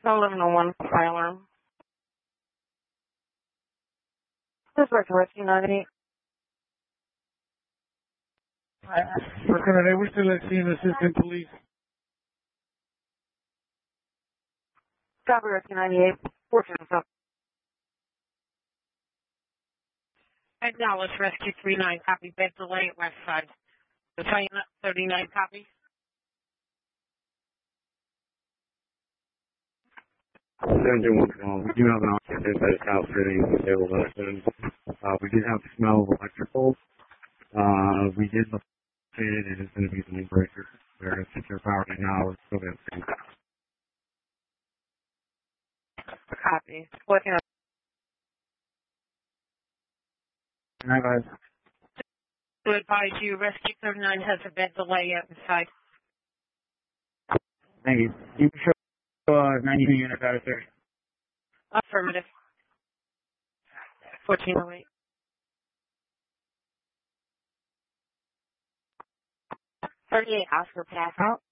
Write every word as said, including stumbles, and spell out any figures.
eleven oh one fire alarm. This is Rescue ninety-eight. Recorded, we're still at scene assistant police. Copy Rescue ninety-eight. fourteen oh seven. Acknowledge Rescue three nine, copy. Bed delay at West Side. Battalion thirty-nine, copy. seven two one call. We do have an occupant that is house sitting disabled resident. Uh, we did have the smell of electrical. Uh, we did look at it. It is going to be the new breaker. They're going to secure power right now. It's still going to be. Copy. fourteen oh seven. Night, guys. To advise you, Rescue thirty-nine has a bed delay at the site. Thank you. You can show uh, ninety-two units out of thirty. Affirmative. fourteen oh eight. thirty-eight Oscar pass out.